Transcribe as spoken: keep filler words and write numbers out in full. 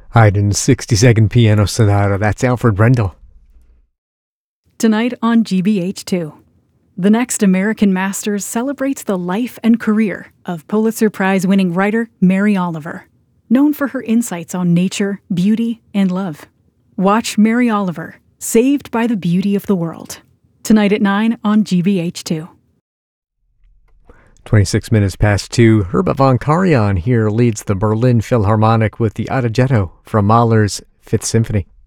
Haydn's sixty-second Piano Sonata. That's Alfred Brendel. Tonight on G B H two. The next American Masters celebrates the life and career of Pulitzer Prize-winning writer Mary Oliver, known for her insights on nature, beauty, and love. Watch Mary Oliver, Saved by the Beauty of the World. Tonight at nine on G B H two. twenty-six minutes past two. Herba von Karajan here leads the Berlin Philharmonic with the Adagietto from Mahler's Fifth Symphony.